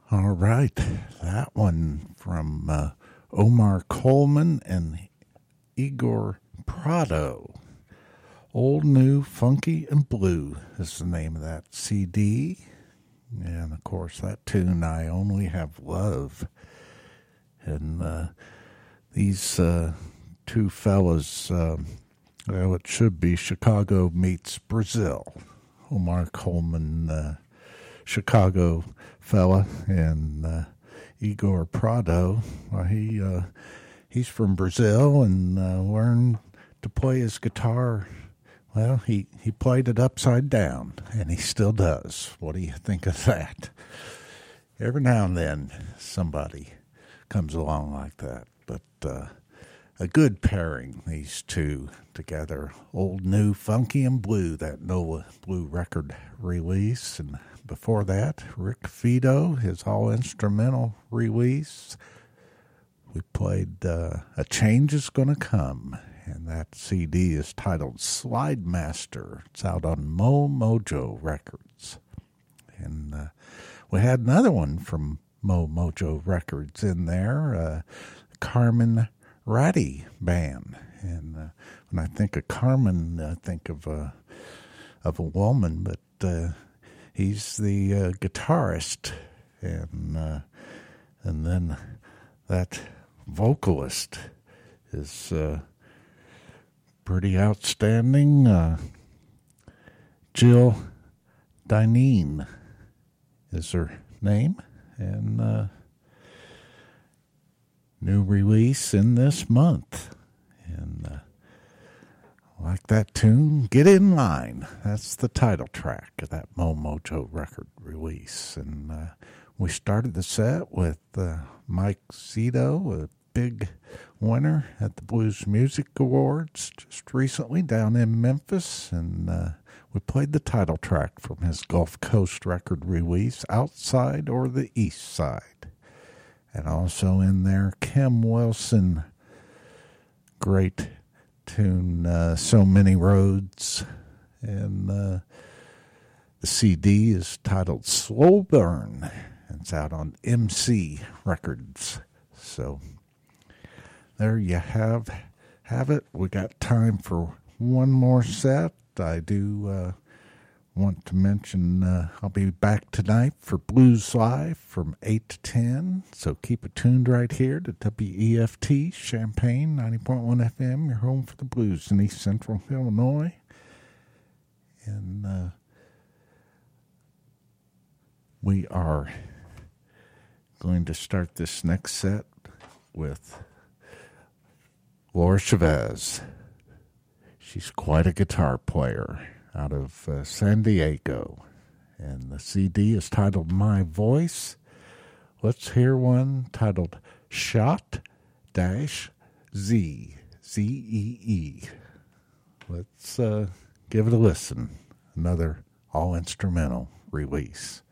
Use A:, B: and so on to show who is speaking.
A: All right, that one from Omar Coleman and Igor Prado. Old, New, Funky, and Blue is the name of that CD. And, of course, that tune, I Only Have Love. And these two fellas, well, it should be Chicago meets Brazil. Omar Coleman, Chicago fella, and Igor Prado, well, he's from Brazil and learned to play his guitar. Well, he played it upside down, and he still does. What do you think of that? Every now and then, somebody comes along like that. But a good pairing, these two together. Old, New, Funky, and Blue, that Noah Blue record release. And before that, Rick Fido, his all-instrumental release. We played A Change Is Gonna Come. And that CD is titled Slide Master. It's out on Mo Mojo Records. And we had another one from Mo Mojo Records in there, Carmen Ratty Band. And when I think of Carmen, I think of a woman, but he's the guitarist. And then that vocalist is pretty outstanding. Jill Dineen is her name, and new release in this month. And like that tune, Get In Line. That's the title track of that Mo Mojo record release. And we started the set with Mike Zito, a big winner at the Blues Music Awards just recently down in Memphis, and we played the title track from his Gulf Coast record release, Outside or the East Side. And also in there, Kim Wilson, great tune, So Many Roads, and the CD is titled Slow Burn. It's out on MC Records. So there you have it. We got time for one more set. I do want to mention I'll be back tonight for Blues Live from 8 to 10. So keep it tuned right here to WEFT Champaign 90.1 FM, your home for the blues in East Central Illinois. And we are going to start this next set with Laura Chavez. She's quite a guitar player out of San Diego. And the CD is titled My Voice. Let's hear one titled Shot Dash Z. Z-E-E. Let's give it a listen. Another all-instrumental release.